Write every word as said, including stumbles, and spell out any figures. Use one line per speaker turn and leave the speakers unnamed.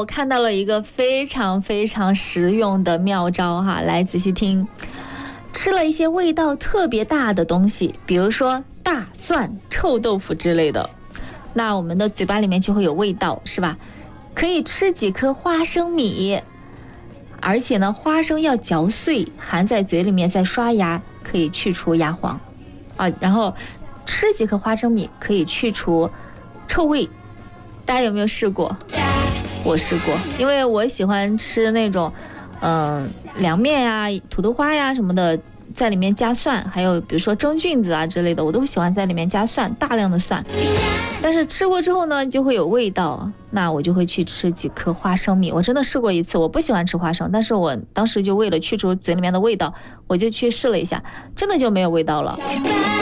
我看到了一个非常非常实用的妙招哈，来仔细听。吃了一些味道特别大的东西，比如说大蒜、臭豆腐之类的，那我们的嘴巴里面就会有味道，是吧？可以吃几颗花生米，而且呢，花生要嚼碎，含在嘴里面再刷牙，可以去除牙黄啊。然后吃几颗花生米可以去除臭味，大家有没有试过？我试过，因为我喜欢吃那种嗯、呃、凉面呀、土豆花呀什么的，在里面加蒜，还有比如说蒸菌子啊之类的，我都喜欢在里面加蒜，大量的蒜。但是吃过之后呢，就会有味道，那我就会去吃几颗花生米。我真的试过一次，我不喜欢吃花生，但是我当时就为了去除嘴里面的味道，我就去试了一下，真的就没有味道了。